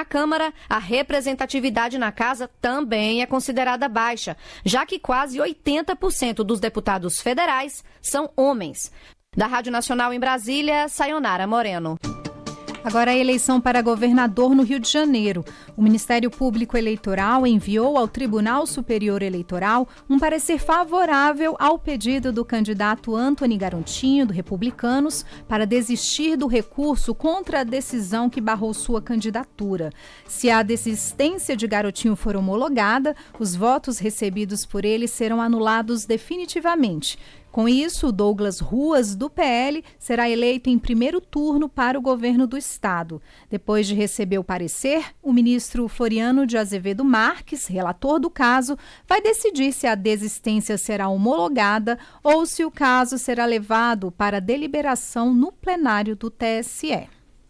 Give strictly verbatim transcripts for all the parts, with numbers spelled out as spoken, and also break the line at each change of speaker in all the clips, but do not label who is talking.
Câmara, a representatividade na casa também é considerada baixa, já que quase oitenta por cento dos deputados federais são homens. Da Rádio Nacional em Brasília, Sayonara Moreno.
Agora a eleição para governador no Rio de Janeiro. O Ministério Público Eleitoral enviou ao Tribunal Superior Eleitoral um parecer favorável ao pedido do candidato Antony Garotinho, do Republicanos, para desistir do recurso contra a decisão que barrou sua candidatura. Se a desistência de Garotinho for homologada, os votos recebidos por ele serão anulados definitivamente. Com isso, Douglas Ruas, do P L, será eleito em primeiro turno para o governo do estado. Depois de receber o parecer, o ministro Floriano de Azevedo Marques, relator do caso, vai decidir se a desistência será homologada ou se o caso será levado para deliberação no plenário do T S E.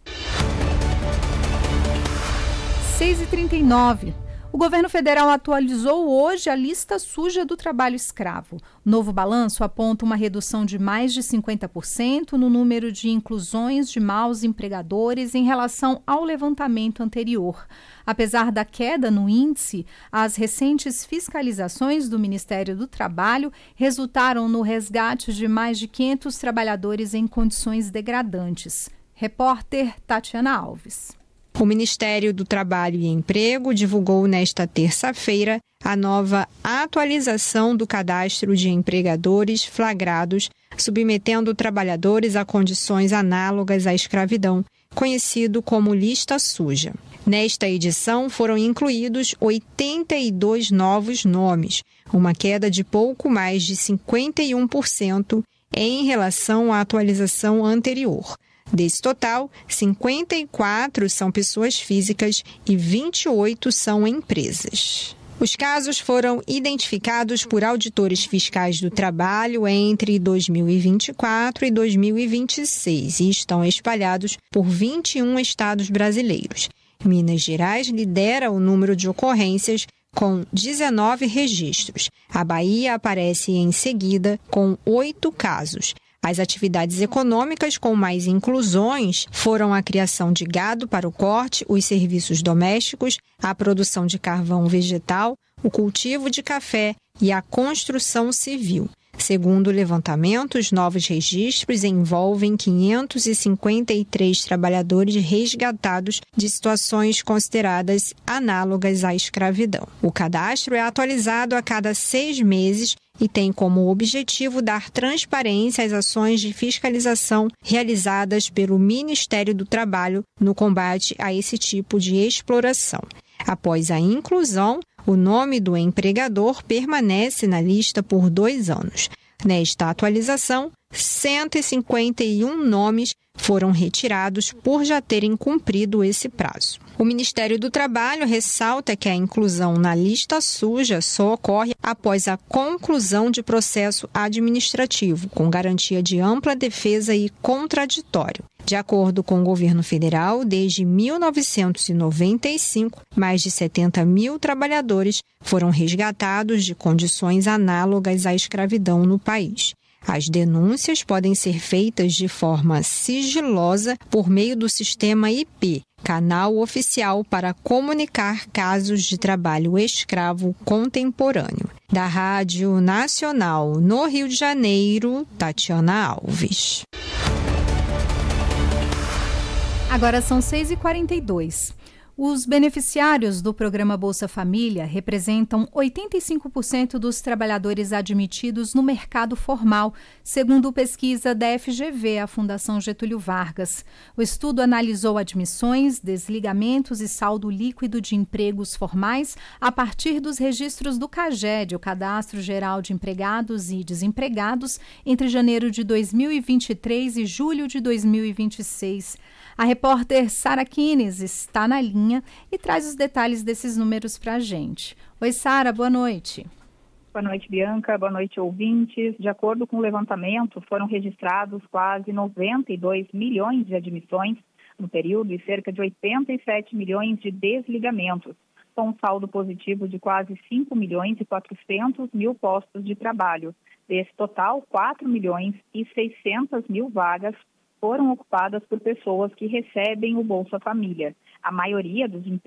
seis e trinta e nove. O governo federal atualizou hoje a lista suja do trabalho escravo. O novo balanço aponta uma redução de mais de cinquenta por cento no número de inclusões de maus empregadores em relação ao levantamento anterior. Apesar da queda no índice, as recentes fiscalizações do Ministério do Trabalho resultaram no resgate de mais de quinhentos trabalhadores em condições degradantes. Repórter Tatiana Alves.
O Ministério do Trabalho e Emprego divulgou nesta terça-feira a nova atualização do cadastro de empregadores flagrados, submetendo trabalhadores a condições análogas à escravidão, conhecido como lista suja. Nesta edição foram incluídos oitenta e dois novos nomes, uma queda de pouco mais de cinquenta e um por cento em relação à atualização anterior. Desse total, cinquenta e quatro são pessoas físicas e vinte e oito são empresas. Os casos foram identificados por auditores fiscais do trabalho entre dois mil e vinte e quatro e dois mil e vinte e seis e estão espalhados por vinte e um estados brasileiros. Minas Gerais lidera o número de ocorrências com dezenove registros. A Bahia aparece em seguida com oito casos. As atividades econômicas com mais inclusões foram a criação de gado para o corte, os serviços domésticos, a produção de carvão vegetal, o cultivo de café e a construção civil. Segundo o levantamento, os novos registros envolvem quinhentos e cinquenta e três trabalhadores resgatados de situações consideradas análogas à escravidão. O cadastro é atualizado a cada seis meses e tem como objetivo dar transparência às ações de fiscalização realizadas pelo Ministério do Trabalho no combate a esse tipo de exploração. Após a inclusão, o nome do empregador permanece na lista por dois anos. Nesta atualização, cento e cinquenta e um nomes foram retirados por já terem cumprido esse prazo. O Ministério do Trabalho ressalta que a inclusão na lista suja só ocorre após a conclusão de processo administrativo, com garantia de ampla defesa e contraditório. De acordo com o governo federal, desde mil novecentos e noventa e cinco, mais de setenta mil trabalhadores foram resgatados de condições análogas à escravidão no país. As denúncias podem ser feitas de forma sigilosa por meio do sistema I P, canal oficial para comunicar casos de trabalho escravo contemporâneo. Da Rádio Nacional no Rio de Janeiro, Tatiana Alves.
Agora são seis e quarenta e dois. Os beneficiários do programa Bolsa Família representam oitenta e cinco por cento dos trabalhadores admitidos no mercado formal, segundo pesquisa da F G V, a Fundação Getúlio Vargas. O estudo analisou admissões, desligamentos e saldo líquido de empregos formais a partir dos registros do CAGED, o Cadastro Geral de Empregados e Desempregados, entre janeiro de dois mil e vinte e três e julho de dois mil e vinte e seis. A repórter Sara Kines está na linha e traz os detalhes desses números para a gente. Oi, Sara, boa noite.
Boa noite, Bianca. Boa noite, ouvintes. De acordo com o levantamento, foram registrados quase noventa e dois milhões de admissões no período e cerca de oitenta e sete milhões de desligamentos, com um saldo positivo de quase cinco milhões e quatrocentos mil postos de trabalho. Desse total, quatro milhões e seiscentas mil vagas foram ocupadas por pessoas que recebem o Bolsa Família. A maioria dos